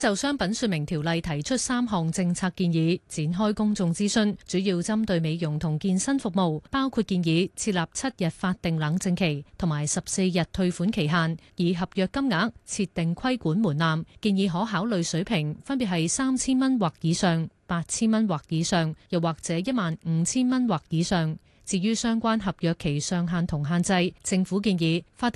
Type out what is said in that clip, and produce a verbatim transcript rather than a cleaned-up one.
就商品說明條例提出三項政策建議，展開公眾諮詢，主要針對美容同健身服務，包括建議設立七日法定冷靜期同埋十四日退款期限，以合約金額設定規管門檻，建議可考慮水平分別係三千蚊或以上、八千蚊或以上，又或者一萬五千蚊或以上。至於相關合約期上限同限制，政府建議法定